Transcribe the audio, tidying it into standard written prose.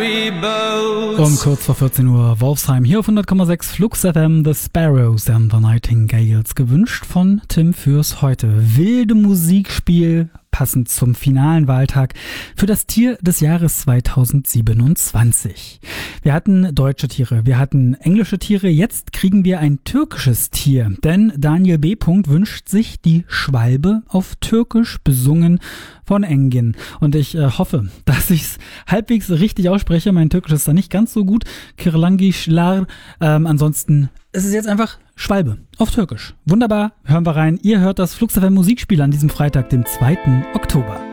Um kurz vor 14 Uhr Wolfsheim hier auf 100,6 Flux FM, The Sparrows and the Nightingales, gewünscht von Tim fürs heute. Wilde Musikspiel, passend zum finalen Wahltag für das Tier des Jahres 2027. Wir hatten deutsche Tiere, wir hatten englische Tiere, jetzt kriegen wir ein türkisches Tier, denn Daniel B. wünscht sich die Schwalbe auf Türkisch, besungen von Engin. Und ich hoffe, dass ich es halbwegs richtig ausspreche. Mein Türkisch ist da nicht ganz so gut. Kirlangischlar. Ansonsten ist es jetzt einfach Schwalbe auf Türkisch. Wunderbar, hören wir rein. Ihr hört das Flux FM Musikspiel an diesem Freitag, dem 2. Oktober.